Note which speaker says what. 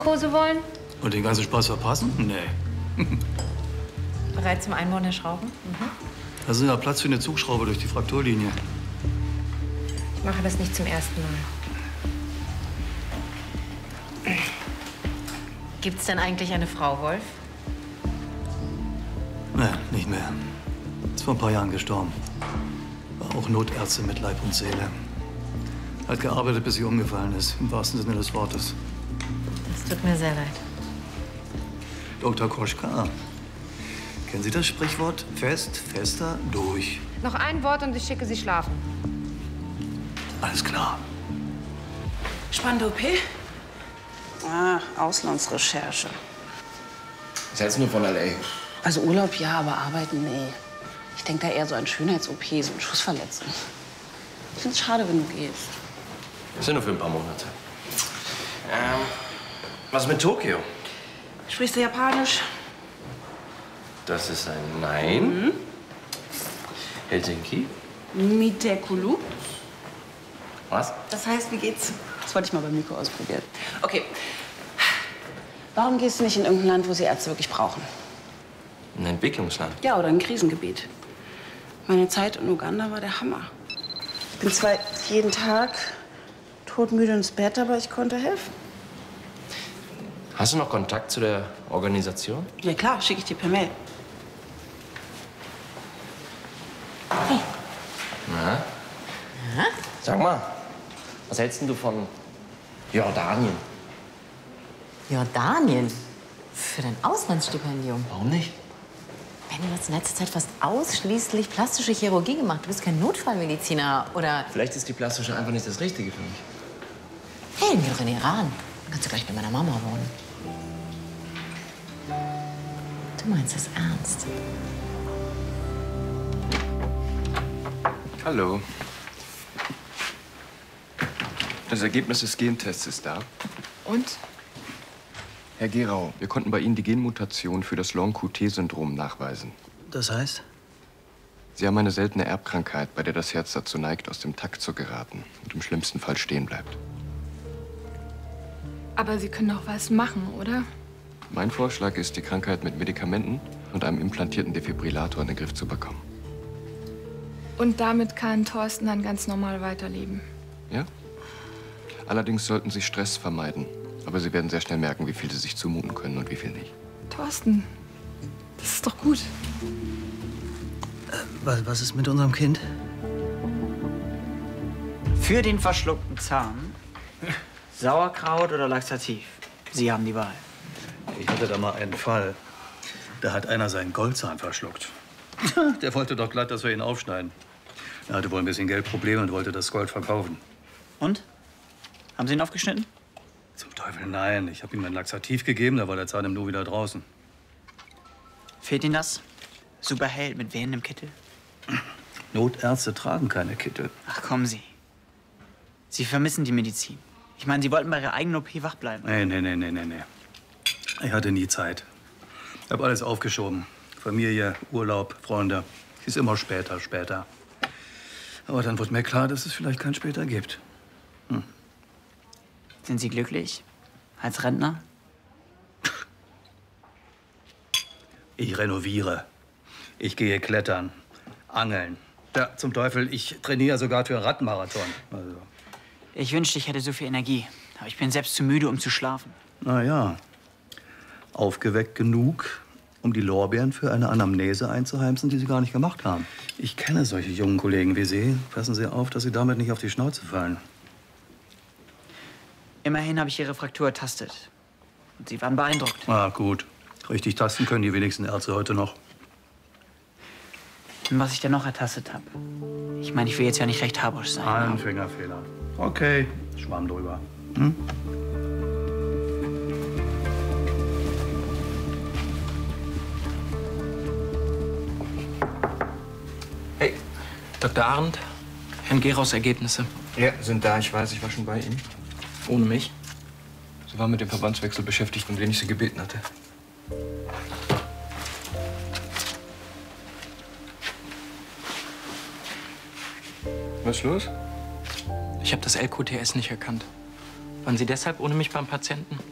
Speaker 1: Kurse wollen?
Speaker 2: Und den ganzen Spaß verpassen? Nee.
Speaker 1: Bereit zum Einbauen der Schrauben?
Speaker 2: Da ist ja Platz für eine Zugschraube durch die Frakturlinie.
Speaker 1: Ich mache das nicht zum ersten Mal. Gibt's denn eigentlich eine Frau Wolf?
Speaker 2: Nee, nicht mehr. Ist vor ein paar Jahren gestorben. War auch Notärztin mit Leib und Seele. Hat gearbeitet, bis sie umgefallen ist, im wahrsten Sinne des Wortes.
Speaker 1: Das tut mir sehr leid.
Speaker 2: Dr. Koschka, kennen Sie das Sprichwort? Fest, fester, durch.
Speaker 1: Noch ein Wort und ich schicke Sie schlafen.
Speaker 2: Alles klar.
Speaker 3: Spannende OP?
Speaker 4: Ah, Auslandsrecherche.
Speaker 5: Was hältst du von L.A.?
Speaker 4: Also Urlaub ja, aber arbeiten nee. Ich denke da eher so an Schönheits-OP, so eine Schussverletzung. Ich find's schade, wenn du gehst.
Speaker 5: Das sind nur für ein paar Monate. Was mit Tokio?
Speaker 4: Sprichst du Japanisch?
Speaker 5: Das ist ein Nein. Helsinki?
Speaker 4: Mitekulu?
Speaker 5: Was?
Speaker 4: Das heißt, wie geht's? Das wollte ich mal bei Miko ausprobieren. Okay. Warum gehst du nicht in irgendein Land, wo sie Ärzte wirklich brauchen?
Speaker 5: Ein Entwicklungsland.
Speaker 4: Ja, oder ein Krisengebiet. Meine Zeit in Uganda war der Hammer. Ich bin zwar jeden Tag todmüde ins Bett, aber ich konnte helfen.
Speaker 5: Hast du noch Kontakt zu der Organisation?
Speaker 4: Ja klar, schicke ich dir per Mail.
Speaker 5: Na? Sag mal, was hältst denn du von Jordanien?
Speaker 1: Jordanien? Für dein Auslandsstipendium?
Speaker 5: Warum nicht?
Speaker 1: Ben, du hast in letzter Zeit fast ausschließlich plastische Chirurgie gemacht. Du bist kein Notfallmediziner, oder?
Speaker 5: Vielleicht ist die plastische einfach nicht das Richtige für mich.
Speaker 1: Hey, geh doch in den Iran. Dann kannst du gleich bei meiner Mama wohnen. Du meinst es ernst?
Speaker 6: Hallo. Das Ergebnis des Gentests ist da.
Speaker 3: Und?
Speaker 6: Herr Gerau, wir konnten bei Ihnen die Genmutation für das Long-QT-Syndrom nachweisen.
Speaker 2: Das heißt?
Speaker 6: Sie haben eine seltene Erbkrankheit, bei der das Herz dazu neigt, aus dem Takt zu geraten und im schlimmsten Fall stehen bleibt.
Speaker 3: Aber Sie können doch was machen, oder?
Speaker 6: Mein Vorschlag ist, die Krankheit mit Medikamenten und einem implantierten Defibrillator in den Griff zu bekommen.
Speaker 3: Und damit kann Thorsten dann ganz normal weiterleben.
Speaker 6: Ja? Allerdings sollten Sie Stress vermeiden. Aber Sie werden sehr schnell merken, wie viel Sie sich zumuten können und wie viel nicht.
Speaker 3: Thorsten, das ist doch gut.
Speaker 2: Was ist mit unserem Kind?
Speaker 7: Für den verschluckten Zahn Sauerkraut oder Laxativ. Sie haben die Wahl.
Speaker 2: Ich hatte da mal einen Fall. Da hat einer seinen Goldzahn verschluckt. Der wollte doch glatt, dass wir ihn aufschneiden. Er hatte wohl ein bisschen Geldprobleme und wollte das Gold verkaufen.
Speaker 7: Und? Haben Sie ihn aufgeschnitten?
Speaker 2: Zum Teufel nein. Ich habe ihm ein Laxativ gegeben, da war der Zahn im Nu wieder draußen.
Speaker 7: Fehlt Ihnen das? Superheld mit wehendem Kittel?
Speaker 2: Notärzte tragen keine Kittel.
Speaker 7: Ach, kommen Sie. Sie vermissen die Medizin. Ich meine, Sie wollten bei Ihrer eigenen OP wach bleiben.
Speaker 2: Nee. Ich hatte nie Zeit. Ich habe alles aufgeschoben. Familie, Urlaub, Freunde. Es ist immer später. Aber dann wurde mir klar, dass es vielleicht kein später gibt.
Speaker 7: Sind Sie glücklich? Als Rentner?
Speaker 2: Ich renoviere. Ich gehe klettern, angeln. Ja, zum Teufel, ich trainiere sogar für einen Radmarathon. Also.
Speaker 7: Ich wünschte, ich hätte so viel Energie. Aber ich bin selbst zu müde, um zu schlafen.
Speaker 2: Na ja, aufgeweckt genug, um die Lorbeeren für eine Anamnese einzuheimsen, die Sie gar nicht gemacht haben. Ich kenne solche jungen Kollegen wie Sie. Passen Sie auf, dass Sie damit nicht auf die Schnauze fallen.
Speaker 7: Immerhin habe ich Ihre Fraktur ertastet. Und Sie waren beeindruckt.
Speaker 2: Ah, gut. Richtig tasten können die wenigsten Ärzte heute noch.
Speaker 7: Und was ich denn noch ertastet habe. Ich meine, ich will jetzt ja nicht recht habisch sein.
Speaker 2: Ein Fingerfehler. Okay, Schwamm drüber. Hm?
Speaker 8: Hey, Dr. Arndt, Herrn Geraus Ergebnisse.
Speaker 6: Ja, sind da. Ich weiß, ich war schon bei Ihnen.
Speaker 8: Ohne mich.
Speaker 6: Sie waren mit dem Verbandswechsel beschäftigt, um den ich Sie gebeten hatte. Was ist los?
Speaker 8: Ich habe das LQTS nicht erkannt. Waren Sie deshalb ohne mich beim Patienten?